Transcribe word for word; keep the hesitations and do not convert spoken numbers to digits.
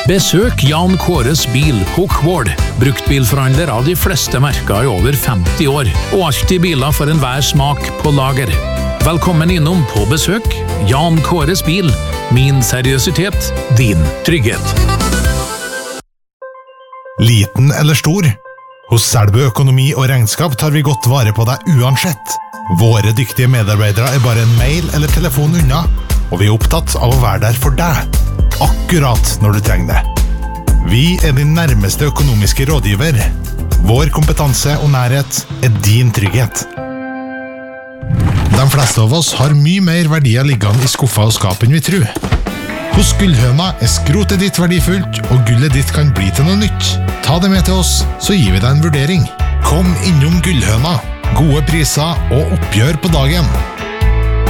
Besøk Jan Kåres bil på Kvål. Bruktbilforhandler av de fleste merker i over femti år, og alltid biler for enhver smak på lager. Velkommen innom på besøk. Jan Kåres bil. Min seriøsitet, din trygghet. Liten eller stor? Hos Selbu Økonomi og Regnskap tar vi godt vare på deg uansett. Våre dyktige medarbeidere er bare en mail eller telefon unna, og vi er opptatt av å være der for deg. Akkurat når du trenger det. Vi er din nærmeste økonomiske rådgiver. Vår kompetanse og nærhet er din trygghet. De fleste av oss har mye mer verdier liggende i skuffa og skap enn vi tror. Hos Gullhøna er skrotet ditt verdifullt, og gullet ditt kan bli til noe nytt. Ta det med til oss, så gir vi deg en vurdering. Kom innom Gullhøna. Gode priser og oppgjør på dagen.